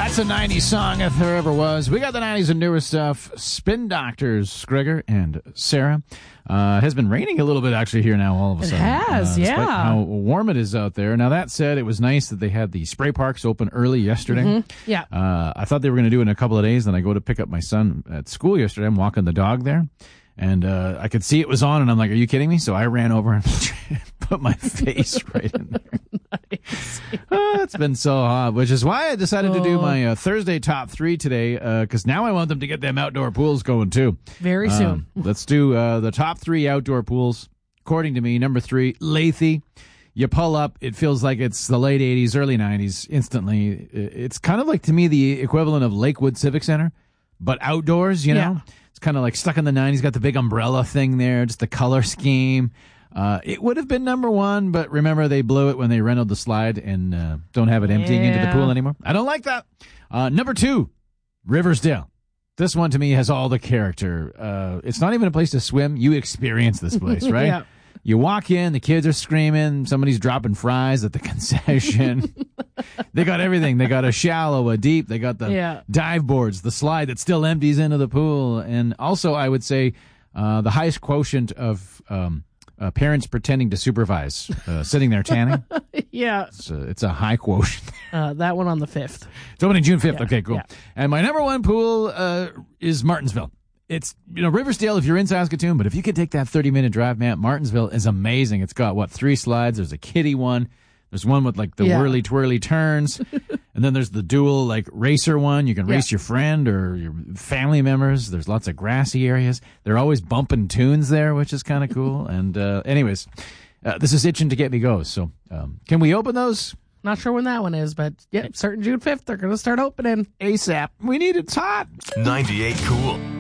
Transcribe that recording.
That's a 90s song if there ever was. We got the 90s and newer stuff. Spin Doctors, Gregor and Sarah. It has been raining a little bit actually here now all of a sudden. It has, yeah. Despite how warm it is out there. Now that said, it was nice that they had the spray parks open early yesterday. Mm-hmm. Yeah. I thought they were going to do it in a couple of days. Then I go to pick up my son at school yesterday. I'm walking the dog there. And I could see it was on, and I'm like, are you kidding me? So I ran over and put my face right in there. Nice. It's been so hot, which is why I decided to do my Thursday top three today, because now I want them to get them outdoor pools going, too. Very soon. Let's do the top three outdoor pools. According to me, number 3, Lethe. You pull up, it feels like it's the late 80s, early 90s, instantly. It's kind of like, to me, the equivalent of Lakewood Civic Center, but outdoors, you know? It's kind of like stuck in the 90s, got the big umbrella thing there, just the color scheme. It would have been number 1, but remember they blew it when they rented the slide and don't have it emptying into the pool anymore. I don't like that. Number 2, Riversdale. This one to me has all the character. It's not even a place to swim. You experience this place, right? Yeah. You walk in, the kids are screaming, somebody's dropping fries at the concession. They got everything. They got a shallow, a deep, they got the dive boards, the slide that still empties into the pool. And also, I would say, the highest quotient of parents pretending to supervise, sitting there tanning. Yeah. It's a high quotient. That one on the 5th. It's opening June 5th. Yeah. Okay, cool. Yeah. And my number 1 pool is Martinsville. It's, Riversdale if you're in Saskatoon, but if you could take that 30-minute drive, man, Martinsville is amazing. It's got, 3 slides? There's a kiddie one. There's one with, the whirly-twirly turns. And then there's the dual, racer one. You can race your friend or your family members. There's lots of grassy areas. They're always bumping tunes there, which is kind of cool. And anyways, this is itching to get me go. So can we open those? Not sure when that one is, but certain June 5th, they're going to start opening. ASAP. We need it hot. 98 Cool.